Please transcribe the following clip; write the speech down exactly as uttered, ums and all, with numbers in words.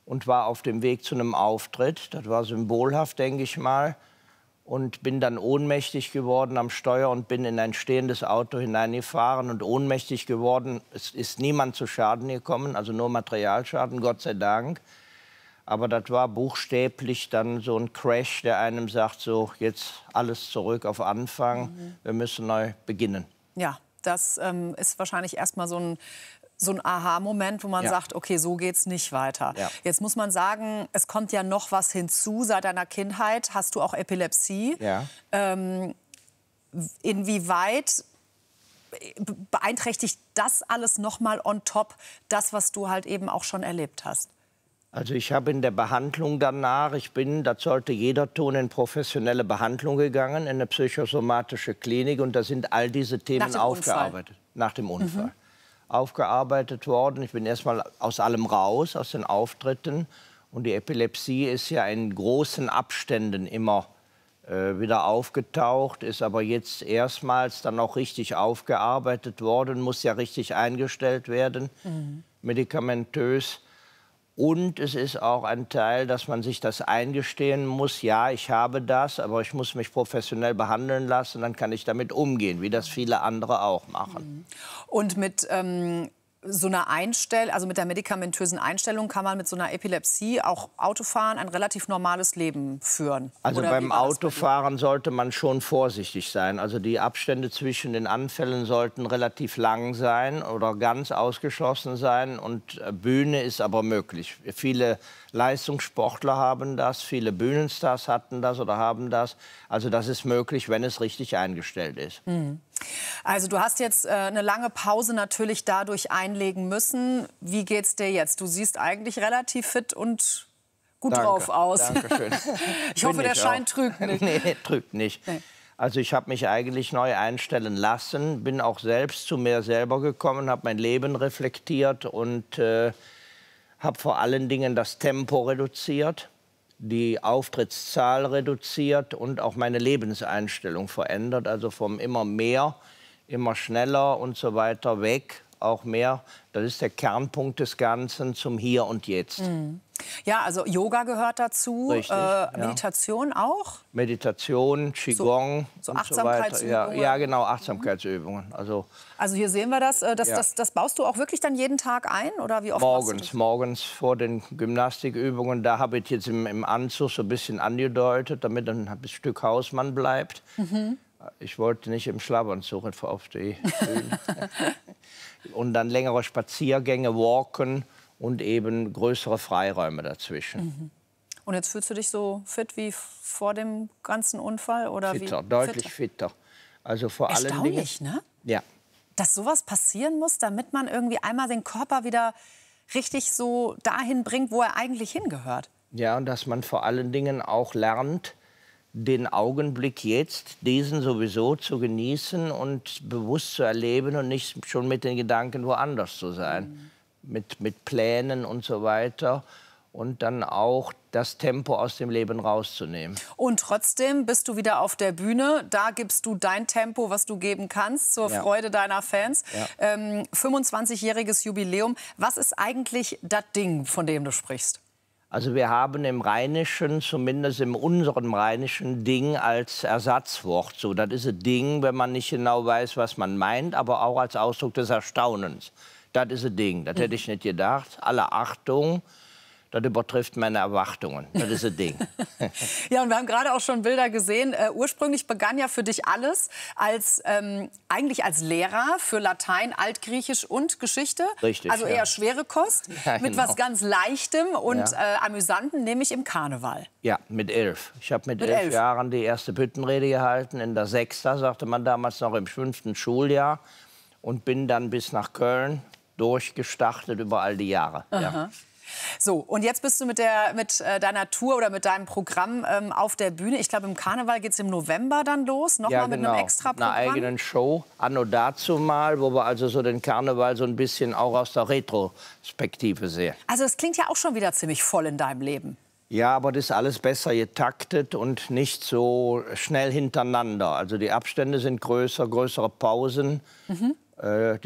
und war auf dem Weg zu einem Auftritt. Das war symbolhaft, denke ich mal. Und bin dann ohnmächtig geworden am Steuer und bin in ein stehendes Auto hineingefahren und ohnmächtig geworden. Es ist niemand zu Schaden gekommen, also nur Materialschaden, Gott sei Dank. Aber das war buchstäblich dann so ein Crash, der einem sagt, so jetzt alles zurück auf Anfang, mhm. wir müssen neu beginnen. Ja, das ähm, ist wahrscheinlich erstmal so ein so ein Aha-Moment, wo man ja. sagt, okay, so geht's nicht weiter. Ja. Jetzt muss man sagen, es kommt ja noch was hinzu. Seit deiner Kindheit hast du auch Epilepsie. Ja. Ähm, inwieweit beeinträchtigt das alles noch mal on top, das, was du halt eben auch schon erlebt hast? Also ich habe in der Behandlung danach, ich bin, das sollte jeder tun, in professionelle Behandlung gegangen, in eine psychosomatische Klinik. Und da sind all diese Themen nach aufgearbeitet. Unfall. Nach dem Unfall. Mhm. aufgearbeitet worden. Ich bin erstmal aus allem raus, aus den Auftritten. Und die Epilepsie ist ja in großen Abständen immer äh, wieder aufgetaucht, ist aber jetzt erstmals dann auch richtig aufgearbeitet worden, muss ja richtig eingestellt werden, mhm. medikamentös. Und es ist auch ein Teil, dass man sich das eingestehen muss, ja, ich habe das, aber ich muss mich professionell behandeln lassen, dann kann ich damit umgehen, wie das viele andere auch machen. Und mit ähm, so einer Einstellung, also mit der medikamentösen Einstellung kann man mit so einer Epilepsie auch Autofahren, ein relativ normales Leben führen? Also beim Autofahren sollte man schon vorsichtig sein. Also die Abstände zwischen den Anfällen sollten relativ lang sein oder ganz ausgeschlossen sein. Und Bühne ist aber möglich. Viele Leistungssportler haben das, viele Bühnenstars hatten das oder haben das. Also das ist möglich, wenn es richtig eingestellt ist. Mhm. Also du hast jetzt äh, eine lange Pause natürlich dadurch einlegen müssen. Wie geht's dir jetzt? Du siehst eigentlich relativ fit und gut Danke. drauf aus. Dankeschön. Ich hoffe, der ich Schein auch. trügt nicht. Nee, trügt nicht. Nee. Also ich habe mich eigentlich neu einstellen lassen, bin auch selbst zu mir selber gekommen, habe mein Leben reflektiert und äh, habe vor allen Dingen das Tempo reduziert, die Auftrittszahl reduziert und auch meine Lebenseinstellung verändert. Also vom immer mehr, immer schneller und so weiter weg, auch mehr. Das ist der Kernpunkt des Ganzen zum Hier und Jetzt. Mhm. Ja, also Yoga gehört dazu, Richtig, äh, ja. Meditation auch? Meditation, Qigong so, so und so weiter. Ja, ja, genau, Achtsamkeitsübungen. Also, also hier sehen wir das, das, ja. das, das baust du auch wirklich dann jeden Tag ein? Oder wie oft morgens, morgens vor den Gymnastikübungen. Da habe ich jetzt im, im Anzug so ein bisschen angedeutet, damit ein Stück Hausmann bleibt. Mhm. Ich wollte nicht im Schlafanzug auf die Bühne. Und dann längere Spaziergänge, Walken und eben größere Freiräume dazwischen. Mhm. Und jetzt fühlst du dich so fit wie vor dem ganzen Unfall? Oder fitter, wie? deutlich fitter. fitter. Also vor allen Dingen. Erstaunlich, ne? Ja. Dass sowas passieren muss, damit man irgendwie einmal den Körper wieder richtig so dahin bringt, wo er eigentlich hingehört. Ja, und dass man vor allen Dingen auch lernt, den Augenblick jetzt, diesen sowieso zu genießen und bewusst zu erleben und nicht schon mit den Gedanken woanders zu sein. Mhm. Mit, mit Plänen und so weiter. Und dann auch das Tempo aus dem Leben rauszunehmen. Und trotzdem bist du wieder auf der Bühne. Da gibst du dein Tempo, was du geben kannst, zur ja. Freude deiner Fans. Ja. Ähm, fünfundzwanzigjähriges Jubiläum. Was ist eigentlich das Ding, von dem du sprichst? Also wir haben im Rheinischen, zumindest in unserem Rheinischen, Ding als Ersatzwort. So, das ist ein Ding, wenn man nicht genau weiß, was man meint, aber auch als Ausdruck des Erstaunens. Das ist ein Ding, das hätte ich nicht gedacht. Alle Achtung, das übertrifft meine Erwartungen. Das ist ein Ding. Ja, und wir haben gerade auch schon Bilder gesehen. Äh, ursprünglich begann ja für dich alles als, ähm, eigentlich als Lehrer für Latein, Altgriechisch und Geschichte. Richtig, also eher ja. schwere Kost, ja, mit genau. was ganz Leichtem und ja. äh, Amüsantem, nämlich im Karneval. Ja, mit elf. Ich habe mit, mit elf, elf Jahren die erste Büttenrede gehalten. In der Sechster, sagte man damals noch im fünften Schuljahr. Und bin dann bis nach Köln durchgestartet über all die Jahre. Ja. So, und jetzt bist du mit, der, mit äh, deiner Tour oder mit deinem Programm ähm, auf der Bühne. Ich glaube, im Karneval geht es im November dann los. Nochmal ja, mit genau. einem Extra-Programm. Einer eigenen Show, anno dazu mal, wo wir also so den Karneval so ein bisschen auch aus der Retrospektive sehen. Also es klingt ja auch schon wieder ziemlich voll in deinem Leben. Ja, aber das ist alles besser getaktet und nicht so schnell hintereinander. Also die Abstände sind größer, größere Pausen. Mhm. Äh, die